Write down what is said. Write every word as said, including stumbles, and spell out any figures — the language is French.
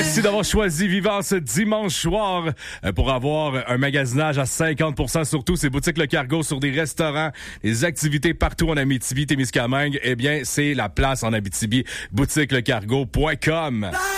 Merci d'avoir choisi Vivant ce dimanche soir pour avoir un magasinage à cinquante pour cent sur tout. C'est Boutique Le Cargo sur des restaurants, des activités partout en Abitibi, Témiscamingue. Eh bien, c'est la place en Abitibi. boutique le cargo point com.